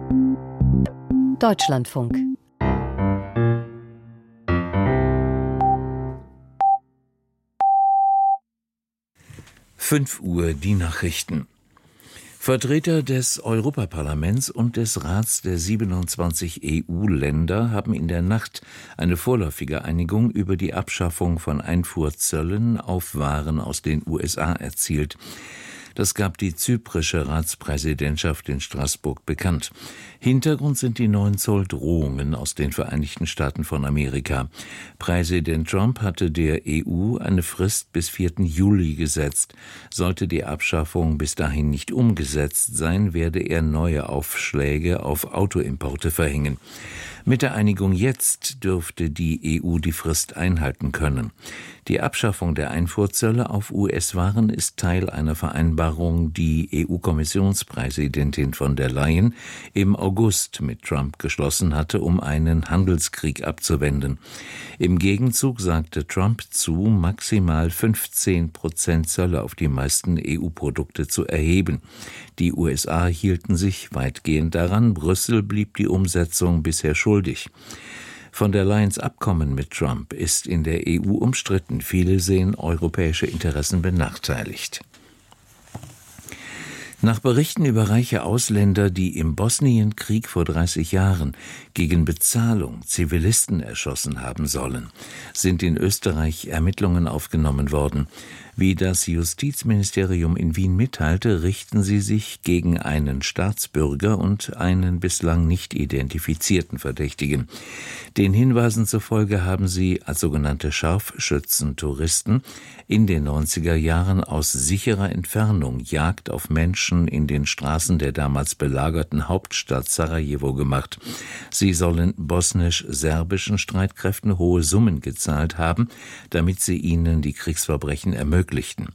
Deutschlandfunk. Fünf Uhr die Nachrichten. Vertreter des Europaparlaments und des Rats der 27 EU-Länder haben in der Nacht eine vorläufige Einigung über die Abschaffung von Einfuhrzöllen auf Waren aus den USA erzielt. Das gab die zyprische Ratspräsidentschaft in Straßburg bekannt. Hintergrund sind die neuen Zolldrohungen aus den Vereinigten Staaten von Amerika. Präsident Trump hatte der EU eine Frist bis 4. Juli gesetzt. Sollte die Abschaffung bis dahin nicht umgesetzt sein, werde er neue Aufschläge auf Autoimporte verhängen. Mit der Einigung jetzt dürfte die EU die Frist einhalten können. Die Abschaffung der Einfuhrzölle auf US-Waren ist Teil einer Vereinbarung, die EU-Kommissionspräsidentin von der Leyen im August mit Trump geschlossen hatte, um einen Handelskrieg abzuwenden. Im Gegenzug sagte Trump zu, maximal 15% Zölle auf die meisten EU-Produkte zu erheben. Die USA hielten sich weitgehend daran, Brüssel blieb die Umsetzung bisher schuldig. Von der Leyens Abkommen mit Trump ist in der EU umstritten. Viele sehen europäische Interessen benachteiligt. Nach Berichten über reiche Ausländer, die im Bosnienkrieg vor 30 Jahren gegen Bezahlung Zivilisten erschossen haben sollen, sind in Österreich Ermittlungen aufgenommen worden. Wie das Justizministerium in Wien mitteilte, richten sie sich gegen einen Staatsbürger und einen bislang nicht identifizierten Verdächtigen. Den Hinweisen zufolge haben sie als sogenannte Scharfschützen-Touristen in den 90er Jahren aus sicherer Entfernung Jagd auf Menschen in den Straßen der damals belagerten Hauptstadt Sarajevo gemacht. Sie sollen bosnisch-serbischen Streitkräften hohe Summen gezahlt haben, damit sie ihnen die Kriegsverbrechen ermöglichten.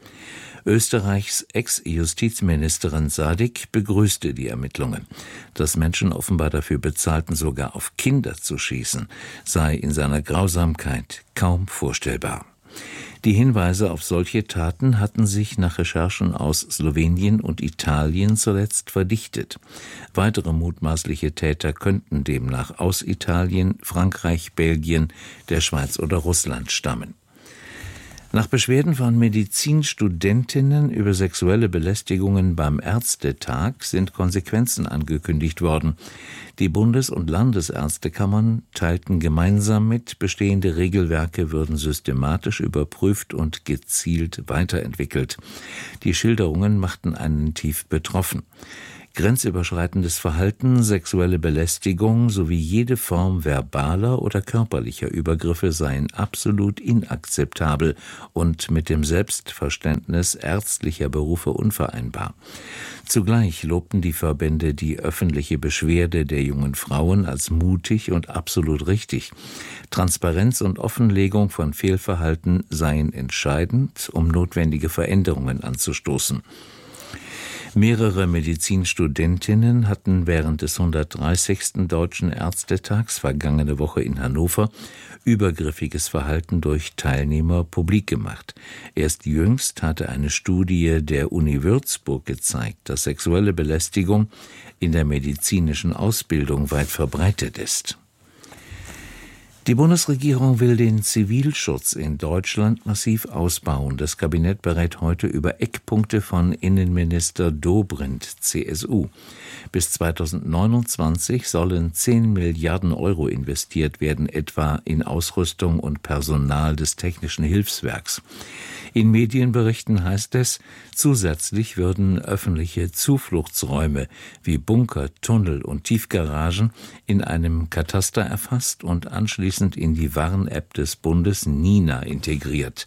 Österreichs Ex-Justizministerin Sadik begrüßte die Ermittlungen. Dass Menschen offenbar dafür bezahlten, sogar auf Kinder zu schießen, sei in seiner Grausamkeit kaum vorstellbar. Die Hinweise auf solche Taten hatten sich nach Recherchen aus Slowenien und Italien zuletzt verdichtet. Weitere mutmaßliche Täter könnten demnach aus Italien, Frankreich, Belgien, der Schweiz oder Russland stammen. Nach Beschwerden von Medizinstudentinnen über sexuelle Belästigungen beim Ärztetag sind Konsequenzen angekündigt worden. Die Bundes- und Landesärztekammern teilten gemeinsam mit, bestehende Regelwerke würden systematisch überprüft und gezielt weiterentwickelt. Die Schilderungen machten einen tief betroffen. Grenzüberschreitendes Verhalten, sexuelle Belästigung sowie jede Form verbaler oder körperlicher Übergriffe seien absolut inakzeptabel und mit dem Selbstverständnis ärztlicher Berufe unvereinbar. Zugleich lobten die Verbände die öffentliche Beschwerde der jungen Frauen als mutig und absolut richtig. Transparenz und Offenlegung von Fehlverhalten seien entscheidend, um notwendige Veränderungen anzustoßen. Mehrere Medizinstudentinnen hatten während des 130. Deutschen Ärztetags vergangene Woche in Hannover übergriffiges Verhalten durch Teilnehmer publik gemacht. Erst jüngst hatte eine Studie der Uni Würzburg gezeigt, dass sexuelle Belästigung in der medizinischen Ausbildung weit verbreitet ist. Die Bundesregierung will den Zivilschutz in Deutschland massiv ausbauen. Das Kabinett berät heute über Eckpunkte von Innenminister Dobrindt, CSU. Bis 2029 sollen 10 Milliarden Euro investiert werden, etwa in Ausrüstung und Personal des Technischen Hilfswerks. In Medienberichten heißt es, zusätzlich würden öffentliche Zufluchtsräume wie Bunker, Tunnel und Tiefgaragen in einem Kataster erfasst und anschließend in die Warn-App des Bundes Nina integriert.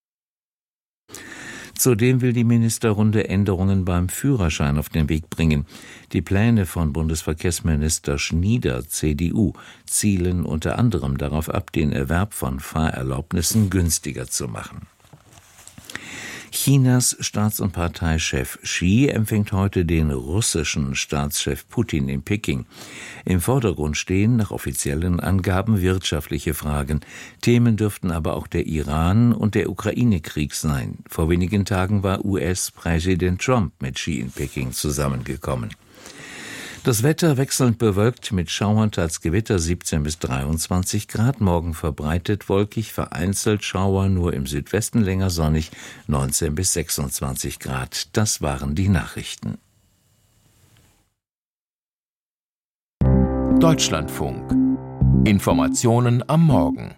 Zudem will die Ministerrunde Änderungen beim Führerschein auf den Weg bringen. Die Pläne von Bundesverkehrsminister Schnieder, CDU, zielen unter anderem darauf ab, den Erwerb von Fahrerlaubnissen günstiger zu machen. Chinas Staats- und Parteichef Xi empfängt heute den russischen Staatschef Putin in Peking. Im Vordergrund stehen nach offiziellen Angaben wirtschaftliche Fragen. Themen dürften aber auch der Iran- und der Ukraine-Krieg sein. Vor wenigen Tagen war US-Präsident Trump mit Xi in Peking zusammengekommen. Das Wetter wechselnd bewölkt mit Schauern, teils Gewitter 17 bis 23 Grad. Morgen verbreitet wolkig, vereinzelt Schauer, nur im Südwesten länger sonnig 19 bis 26 Grad. Das waren die Nachrichten. Deutschlandfunk. Informationen am Morgen.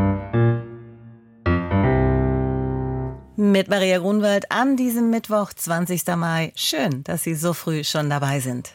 Mit Maria Grunwald an diesem Mittwoch, 20. Mai. Schön, dass Sie so früh schon dabei sind.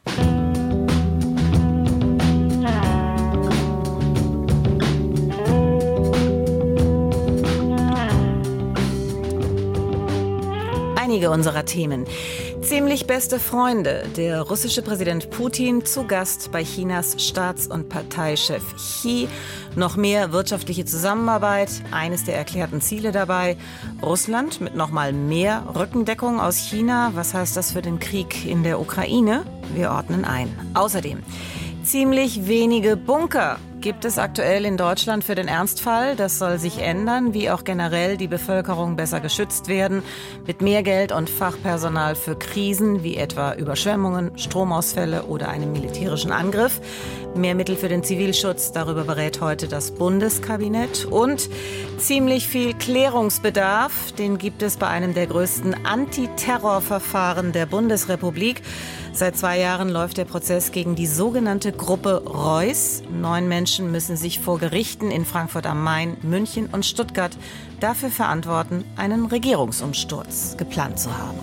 Einige unserer Themen. Ziemlich beste Freunde. Der russische Präsident Putin zu Gast bei Chinas Staats- und Parteichef Xi. Noch mehr wirtschaftliche Zusammenarbeit, eines der erklärten Ziele dabei. Russland mit noch mal mehr Rückendeckung aus China. Was heißt das für den Krieg in der Ukraine? Wir ordnen ein. Außerdem ziemlich wenige Bunker gibt es aktuell in Deutschland für den Ernstfall. Das soll sich ändern, wie auch generell die Bevölkerung besser geschützt werden. Mit mehr Geld und Fachpersonal für Krisen, wie etwa Überschwemmungen, Stromausfälle oder einem militärischen Angriff. Mehr Mittel für den Zivilschutz, darüber berät heute das Bundeskabinett. Und ziemlich viel Klärungsbedarf, den gibt es bei einem der größten Antiterrorverfahren der Bundesrepublik. Seit 2 Jahren läuft der Prozess gegen die sogenannte Gruppe Reuss. 9 Menschen müssen sich vor Gerichten in Frankfurt am Main, München und Stuttgart dafür verantworten, einen Regierungsumsturz geplant zu haben.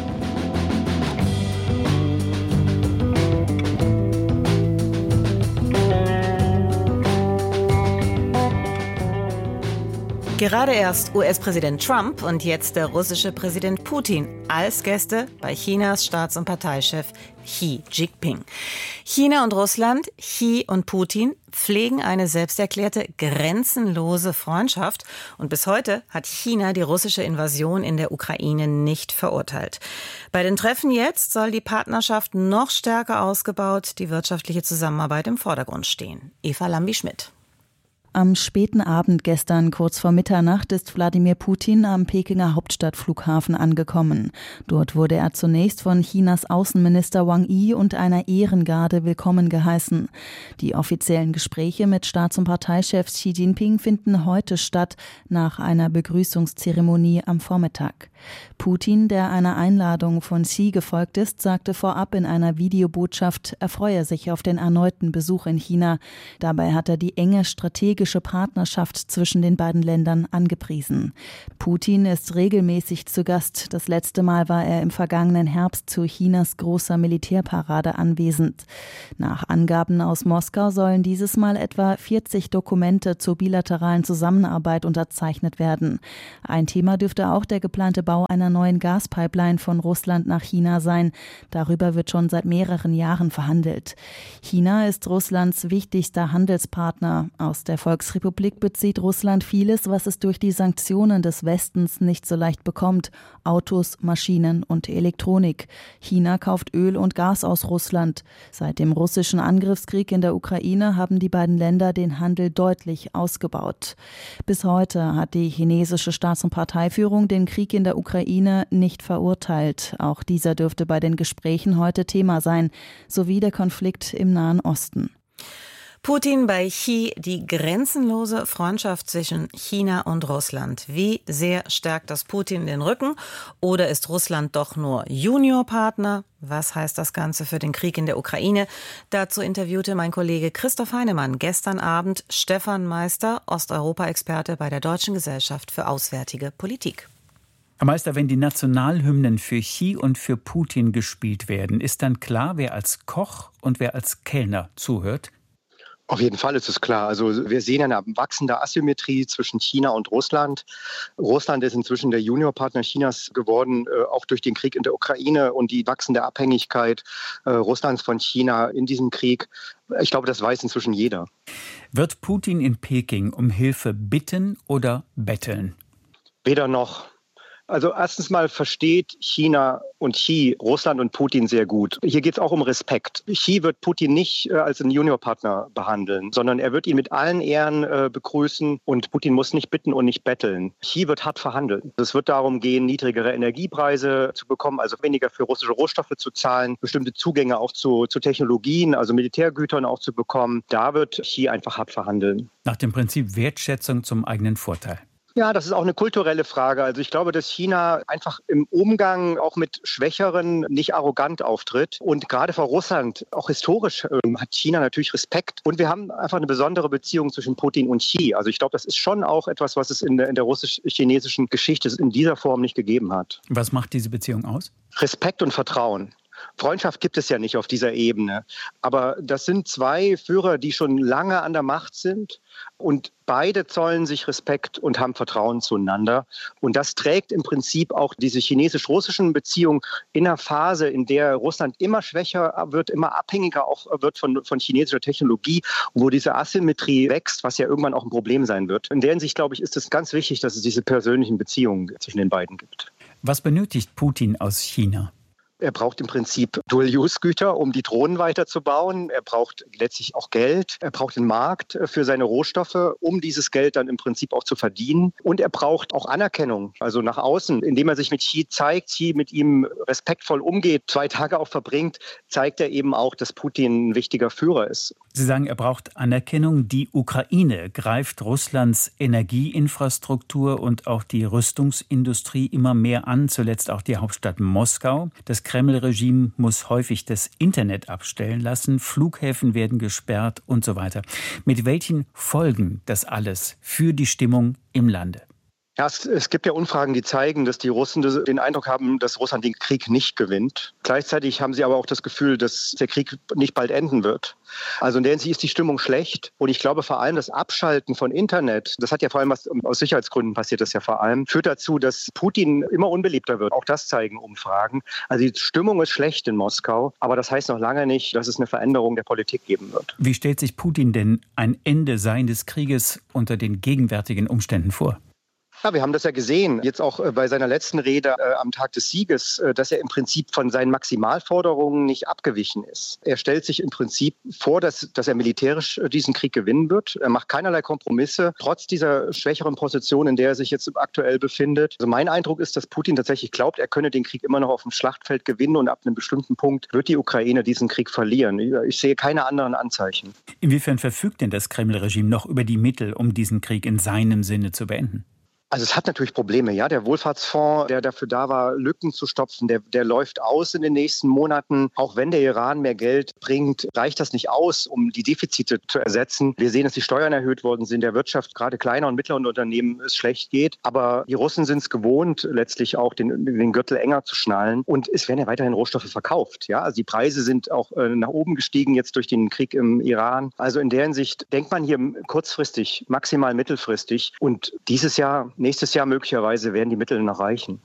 Gerade erst US-Präsident Trump und jetzt der russische Präsident Putin als Gäste bei Chinas Staats- und Parteichef Xi Jinping. China und Russland, Xi und Putin pflegen eine selbsterklärte grenzenlose Freundschaft. Und bis heute hat China die russische Invasion in der Ukraine nicht verurteilt. Bei den Treffen jetzt soll die Partnerschaft noch stärker ausgebaut, die wirtschaftliche Zusammenarbeit im Vordergrund stehen. Eva Lambi-Schmidt. Am späten Abend gestern, kurz vor Mitternacht, ist Wladimir Putin am Pekinger Hauptstadtflughafen angekommen. Dort wurde er zunächst von Chinas Außenminister Wang Yi und einer Ehrengarde willkommen geheißen. Die offiziellen Gespräche mit Staats- und Parteichef Xi Jinping finden heute statt, nach einer Begrüßungszeremonie am Vormittag. Putin, der einer Einladung von Xi gefolgt ist, sagte vorab in einer Videobotschaft, er freue sich auf den erneuten Besuch in China. Dabei hat er die enge strategische Partnerschaft zwischen den beiden Ländern angepriesen. Putin ist regelmäßig zu Gast. Das letzte Mal war er im vergangenen Herbst zu Chinas großer Militärparade anwesend. Nach Angaben aus Moskau sollen dieses Mal etwa 40 Dokumente zur bilateralen Zusammenarbeit unterzeichnet werden. Ein Thema dürfte auch der geplante Bau einer neuen Gaspipeline von Russland nach China sein. Darüber wird schon seit mehreren Jahren verhandelt. China ist Russlands wichtigster Handelspartner. Aus der Volksrepublik bezieht Russland vieles, was es durch die Sanktionen des Westens nicht so leicht bekommt. Autos, Maschinen und Elektronik. China kauft Öl und Gas aus Russland. Seit dem russischen Angriffskrieg in der Ukraine haben die beiden Länder den Handel deutlich ausgebaut. Bis heute hat die chinesische Staats- und Parteiführung den Krieg in der Ukraine nicht verurteilt. Auch dieser dürfte bei den Gesprächen heute Thema sein, sowie der Konflikt im Nahen Osten. Putin bei Xi, die grenzenlose Freundschaft zwischen China und Russland. Wie sehr stärkt das Putin den Rücken? Oder ist Russland doch nur Juniorpartner? Was heißt das Ganze für den Krieg in der Ukraine? Dazu interviewte mein Kollege Christoph Heinemann gestern Abend Stefan Meister, Osteuropa-Experte bei der Deutschen Gesellschaft für Auswärtige Politik. Herr Meister, wenn die Nationalhymnen für Xi und für Putin gespielt werden, ist dann klar, wer als Koch und wer als Kellner zuhört? Auf jeden Fall ist es klar. Also wir sehen eine wachsende Asymmetrie zwischen China und Russland. Russland ist inzwischen der Juniorpartner Chinas geworden, auch durch den Krieg in der Ukraine und die wachsende Abhängigkeit Russlands von China in diesem Krieg. Ich glaube, das weiß inzwischen jeder. Wird Putin in Peking um Hilfe bitten oder betteln? Weder noch. Also erstens mal versteht China und Xi Russland und Putin sehr gut. Hier geht es auch um Respekt. Xi wird Putin nicht als einen Juniorpartner behandeln, sondern er wird ihn mit allen Ehren begrüßen und Putin muss nicht bitten und nicht betteln. Xi wird hart verhandeln. Es wird darum gehen, niedrigere Energiepreise zu bekommen, also weniger für russische Rohstoffe zu zahlen, bestimmte Zugänge auch zu Technologien, also Militärgütern auch zu bekommen. Da wird Xi einfach hart verhandeln. Nach dem Prinzip Wertschätzung zum eigenen Vorteil. Ja, das ist auch eine kulturelle Frage. Also ich glaube, dass China einfach im Umgang auch mit Schwächeren nicht arrogant auftritt. Und gerade vor Russland, auch historisch, hat China natürlich Respekt. Und wir haben einfach eine besondere Beziehung zwischen Putin und Xi. Also ich glaube, das ist schon auch etwas, was es in der russisch-chinesischen Geschichte in dieser Form nicht gegeben hat. Was macht diese Beziehung aus? Respekt und Vertrauen. Freundschaft gibt es ja nicht auf dieser Ebene. Aber das sind zwei Führer, die schon lange an der Macht sind. Und beide zollen sich Respekt und haben Vertrauen zueinander. Und das trägt im Prinzip auch diese chinesisch-russischen Beziehungen in einer Phase, in der Russland immer schwächer wird, immer abhängiger auch wird von chinesischer Technologie, wo diese Asymmetrie wächst, was ja irgendwann auch ein Problem sein wird. In der Hinsicht, glaube ich, ist es ganz wichtig, dass es diese persönlichen Beziehungen zwischen den beiden gibt. Was benötigt Putin aus China? Er braucht im Prinzip Dual-Use-Güter, um die Drohnen weiterzubauen. Er braucht letztlich auch Geld. Er braucht den Markt für seine Rohstoffe, um dieses Geld dann im Prinzip auch zu verdienen. Und er braucht auch Anerkennung, also nach außen. Indem er sich mit Xi zeigt, Xi mit ihm respektvoll umgeht, 2 Tage auch verbringt, zeigt er eben auch, dass Putin ein wichtiger Führer ist. Sie sagen, er braucht Anerkennung. Die Ukraine greift Russlands Energieinfrastruktur und auch die Rüstungsindustrie immer mehr an, zuletzt auch die Hauptstadt Moskau. Das Kreml-Regime muss häufig das Internet abstellen lassen, Flughäfen werden gesperrt und so weiter. Mit welchen Folgen das alles für die Stimmung im Lande? Ja, es gibt ja Umfragen, die zeigen, dass die Russen den Eindruck haben, dass Russland den Krieg nicht gewinnt. Gleichzeitig haben sie aber auch das Gefühl, dass der Krieg nicht bald enden wird. Also in der Hinsicht ist die Stimmung schlecht. Und ich glaube vor allem das Abschalten von Internet, das hat ja vor allem aus Sicherheitsgründen passiert das ja vor allem, führt dazu, dass Putin immer unbeliebter wird. Auch das zeigen Umfragen. Also die Stimmung ist schlecht in Moskau. Aber das heißt noch lange nicht, dass es eine Veränderung der Politik geben wird. Wie stellt sich Putin denn ein Ende seines Krieges unter den gegenwärtigen Umständen vor? Ja, wir haben das ja gesehen, jetzt auch bei seiner letzten Rede am Tag des Sieges, dass er im Prinzip von seinen Maximalforderungen nicht abgewichen ist. Er stellt sich im Prinzip vor, dass er militärisch diesen Krieg gewinnen wird. Er macht keinerlei Kompromisse, trotz dieser schwächeren Position, in der er sich jetzt aktuell befindet. Also mein Eindruck ist, dass Putin tatsächlich glaubt, er könne den Krieg immer noch auf dem Schlachtfeld gewinnen und ab einem bestimmten Punkt wird die Ukraine diesen Krieg verlieren. Ich sehe keine anderen Anzeichen. Inwiefern verfügt denn das Kreml-Regime noch über die Mittel, um diesen Krieg in seinem Sinne zu beenden? Also es hat natürlich Probleme, ja. Der Wohlfahrtsfonds, der dafür da war, Lücken zu stopfen, der läuft aus in den nächsten Monaten. Auch wenn der Iran mehr Geld bringt, reicht das nicht aus, um die Defizite zu ersetzen. Wir sehen, dass die Steuern erhöht worden sind, der Wirtschaft, gerade kleiner und mittlerer Unternehmen, es schlecht geht. Aber die Russen sind es gewohnt, letztlich auch den Gürtel enger zu schnallen. Und es werden ja weiterhin Rohstoffe verkauft, ja. Also die Preise sind auch nach oben gestiegen jetzt durch den Krieg im Iran. Also in der Hinsicht denkt man hier kurzfristig, maximal mittelfristig. Und nächstes Jahr möglicherweise werden die Mittel noch reichen.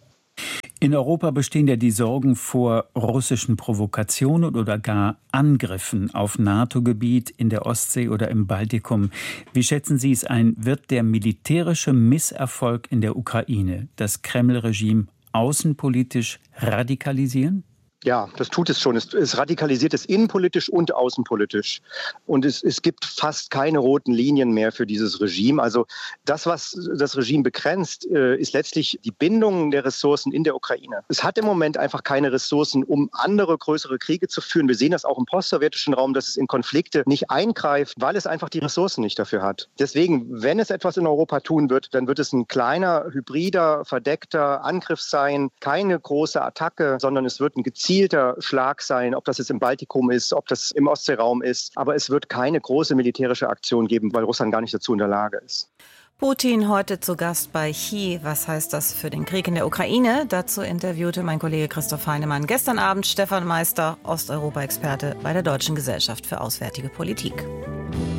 In Europa bestehen ja die Sorgen vor russischen Provokationen oder gar Angriffen auf NATO-Gebiet in der Ostsee oder im Baltikum. Wie schätzen Sie es ein? Wird der militärische Misserfolg in der Ukraine das Kreml-Regime außenpolitisch radikalisieren? Ja, das tut es schon. Es radikalisiert es innenpolitisch und außenpolitisch. Und es gibt fast keine roten Linien mehr für dieses Regime. Also das, was das Regime begrenzt, ist letztlich die Bindung der Ressourcen in der Ukraine. Es hat im Moment einfach keine Ressourcen, um andere größere Kriege zu führen. Wir sehen das auch im postsowjetischen Raum, dass es in Konflikte nicht eingreift, weil es einfach die Ressourcen nicht dafür hat. Deswegen, wenn es etwas in Europa tun wird, dann wird es ein kleiner, hybrider, verdeckter Angriff sein. Keine große Attacke, sondern es wird ein gezielter Schlag sein, ob das jetzt im Baltikum ist, ob das im Ostseeraum ist. Aber es wird keine große militärische Aktion geben, weil Russland gar nicht dazu in der Lage ist. Putin heute zu Gast bei Xi. Was heißt das für den Krieg in der Ukraine? Dazu interviewte mein Kollege Christoph Heinemann gestern Abend Stefan Meister, Osteuropa-Experte bei der Deutschen Gesellschaft für Auswärtige Politik.